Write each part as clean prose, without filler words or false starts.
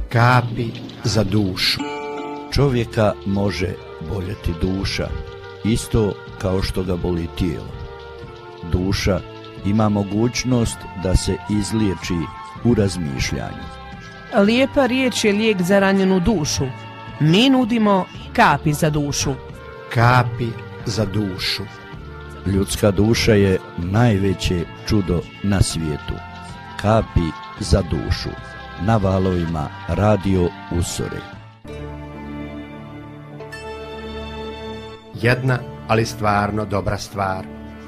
Kapi za dušu. Čovjeka može boljeti duša, isto kao što ga boli tijelo. Duša ima mogućnost da se izliječi u razmišljanju. Lijepa riječ je lijek za ranjenu dušu. Mi nudimo kapi za dušu. Kapi za dušu. Ljudska duša je najveće čudo na svijetu. Kapi za dušu. Na valovima Radio Usore. Jedna, ali stvarno dobra stvar.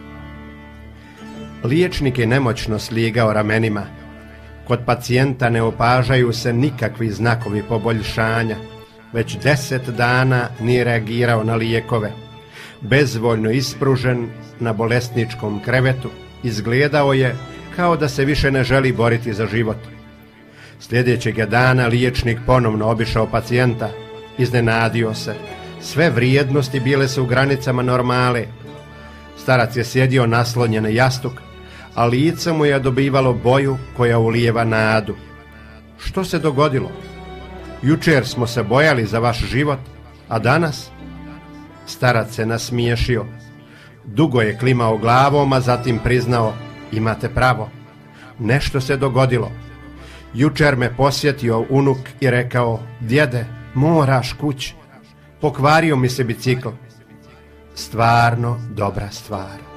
Liječnik je nemoćno sligao ramenima. Kod pacijenta ne opažaju se nikakvi znakovi poboljšanja. Već 10 dana nije reagirao na lijekove. Bezvoljno ispružen na bolesničkom krevetu, izgledao je kao da se više ne želi boriti za život. Sljedećeg je dana liječnik ponovno obišao pacijenta. Iznenadio se. Sve vrijednosti bile su u granicama normale. Starac je sjedio naslonjen na jastuk, a lice mu je dobivalo boju koja ulijeva nadu. Što se dogodilo? Jučer smo se bojali za vaš život, a danas? Starac se nasmiješio. Dugo je klimao glavom, a zatim priznao, imate pravo. Nešto se dogodilo. Jučer me posjetio unuk i rekao, djede, moraš kući. Pokvario mi se bicikl. Stvarno dobra stvar.